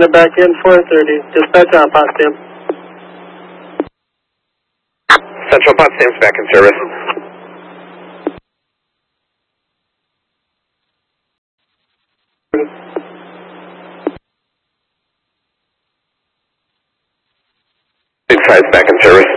it back in 430. Dispatch on Potsdam. Central Potsdam's back in service. Big 5's back in service.